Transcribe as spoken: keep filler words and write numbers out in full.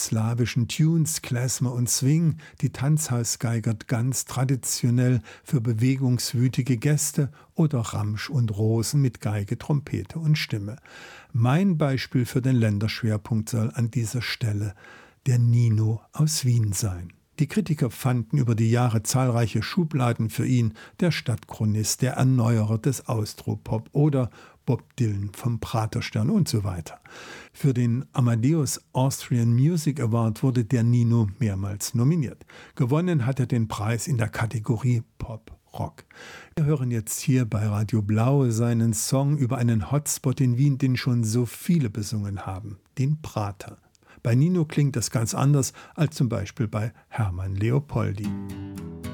slawischen Tunes, Klezmer und Swing, die Tanzhausgeigert ganz traditionell für bewegungswütige Gäste oder Ramsch und Rosen mit Geige, Trompete und Stimme. Mein Beispiel für den Länderschwerpunkt soll an dieser Stelle der Nino aus Wien sein. Die Kritiker fanden über die Jahre zahlreiche Schubladen für ihn, der Stadtchronist, der Erneuerer des Austropop oder Bob Dylan vom Praterstern und so weiter. Für den Amadeus Austrian Music Award wurde der Nino mehrmals nominiert. Gewonnen hat er den Preis in der Kategorie Pop Rock. Wir hören jetzt hier bei Radio Blau seinen Song über einen Hotspot in Wien, den schon so viele besungen haben, den Prater. Bei Nino klingt das ganz anders als zum Beispiel bei Hermann Leopoldi.